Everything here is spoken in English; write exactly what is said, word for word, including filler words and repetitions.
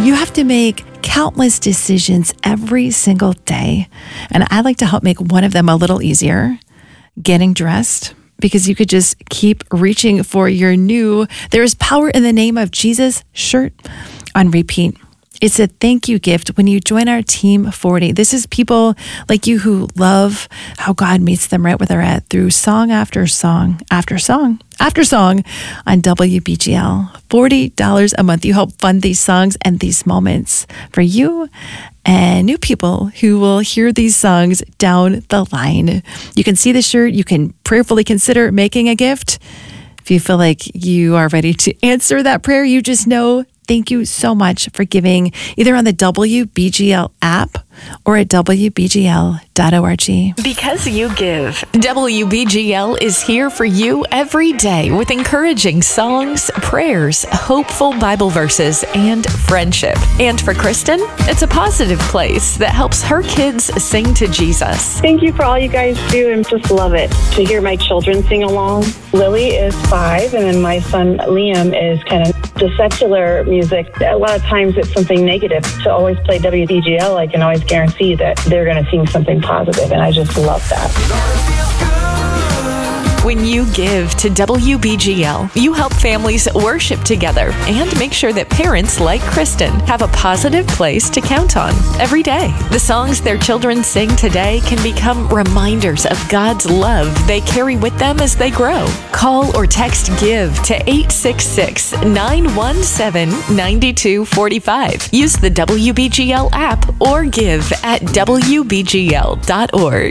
You have to make countless decisions every single day. And I like to help make one of them a little easier, getting dressed, because you could just keep reaching for your new "There is power in the name of Jesus" shirt on repeat. It's a thank you gift when you join our Team forty. This is people like you who love how God meets them right where they're at through song after song after song after song on W B G L. forty dollars a month. You help fund these songs and these moments for you and new people who will hear these songs down the line. You can see the shirt. You can prayerfully consider making a gift. If you feel like you are ready to answer that prayer, you just know. Thank you so much for giving either on the W B G L app or at W B G L dot org. Because you give, W B G L is here for you every day with encouraging songs, prayers, hopeful Bible verses, and friendship. And for Kristen, it's a positive place that helps her kids sing to Jesus. Thank you for all you guys do, and just love it to hear my children sing along. Lily is five, and then my son Liam is kind of the secular music. A lot of times it's something negative. To always play W B G L, I can always guarantee that they're going to sing something positive, and I just love that. When you give to W B G L, you help families worship together and make sure that parents like Kristen have a positive place to count on every day. The songs their children sing today can become reminders of God's love they carry with them as they grow. Call or text GIVE to eight six six, nine one seven, nine two four five. Use the W B G L app or give at W B G L dot org.